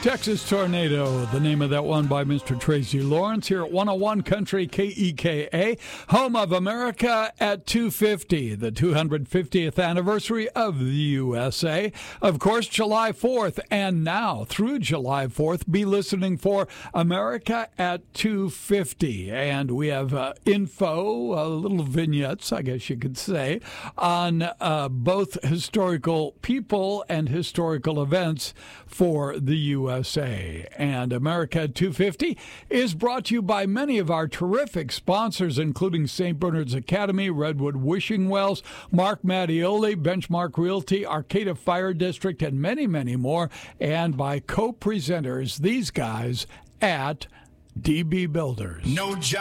Texas Tornado, the name of that one by Mr. Tracy Lawrence here at 101 Country KEKA, home of America at 250, the 250th anniversary of the USA. Of course, July 4th, and now through July 4th, be listening for America at 250. And we have info, little vignettes, I guess you could say, on both historical people and historical events for the USA. And America at 250 is brought to you by many of our terrific sponsors, including St. Bernard's Academy, Redwood Wishing Wells, Mark Mattioli, Benchmark Realty, Arcata Fire District, and many, many more. And by co-presenters, these guys at DB Builders. No